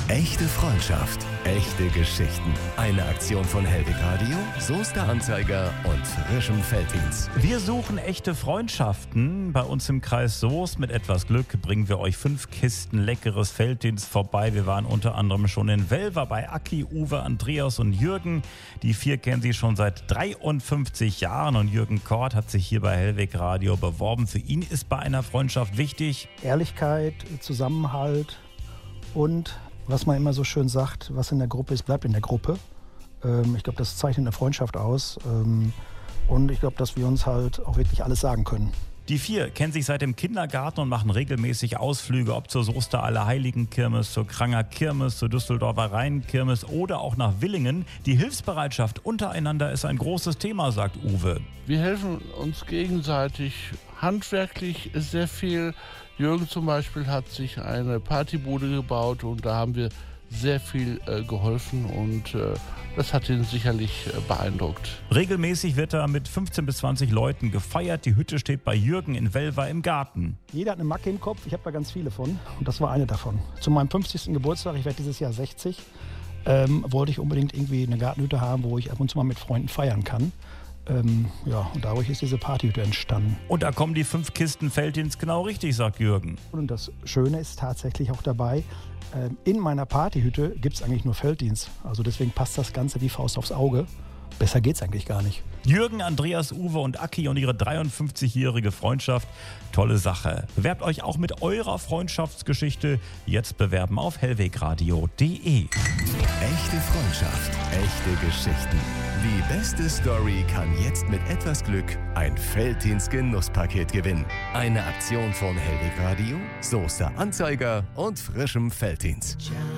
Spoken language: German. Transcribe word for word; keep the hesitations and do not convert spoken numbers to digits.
Echte Freundschaft, echte Geschichten. Eine Aktion von Hellwig Radio, Soester Anzeiger und frischem Felddienst. Wir suchen echte Freundschaften. Bei uns im Kreis Soest. Mit etwas Glück bringen wir euch fünf Kisten leckeres Felddienst vorbei. Wir waren unter anderem schon in Welver bei Aki, Uwe, Andreas und Jürgen. Die vier kennen sie schon seit dreiundfünfzig Jahren und Jürgen Kort hat sich hier bei Hellwig Radio beworben. Für ihn ist bei einer Freundschaft wichtig Ehrlichkeit, Zusammenhalt und was man immer so schön sagt, was in der Gruppe ist, bleibt in der Gruppe. Ähm, ich glaube, das zeichnet eine Freundschaft aus. Ähm, und ich glaube, dass wir uns halt auch wirklich alles sagen können. Die vier kennen sich seit dem Kindergarten und machen regelmäßig Ausflüge, ob zur Soester Allerheiligenkirmes, zur Kranger Kirmes, zur Düsseldorfer Rheinkirmes oder auch nach Willingen. Die Hilfsbereitschaft untereinander ist ein großes Thema, sagt Uwe. Wir helfen uns gegenseitig handwerklich sehr viel. Jürgen zum Beispiel hat sich eine Partybude gebaut und da haben wir sehr viel äh, geholfen und äh, das hat ihn sicherlich äh, beeindruckt. Regelmäßig wird da mit fünfzehn bis zwanzig Leuten gefeiert. Die Hütte steht bei Jürgen in Welver im Garten. Jeder hat eine Macke im Kopf, ich habe da ganz viele von und das war eine davon. Zu meinem fünfzigsten Geburtstag, ich werde dieses Jahr sechzig, ähm, wollte ich unbedingt irgendwie eine Gartenhütte haben, wo ich ab und zu mal mit Freunden feiern kann. Ähm, ja, und dadurch ist diese Partyhütte entstanden. Und da kommen die fünf Kisten Felddienst genau richtig, sagt Jürgen. Und das Schöne ist tatsächlich auch dabei, ähm, in meiner Partyhütte gibt es eigentlich nur Felddienst. Also deswegen passt das Ganze wie Faust aufs Auge. Besser geht's eigentlich gar nicht. Jürgen, Andreas, Uwe und Aki und ihre dreiundfünfzigjährige Freundschaft. Tolle Sache. Bewerbt euch auch mit eurer Freundschaftsgeschichte. Jetzt bewerben auf hellwegradio punkt de. Echte Freundschaft, echte Geschichten. Die beste Story kann jetzt mit etwas Glück ein Felddienst-Genusspaket gewinnen. Eine Aktion von Hellwig Radio, Soester Anzeiger und frischem Felddienst.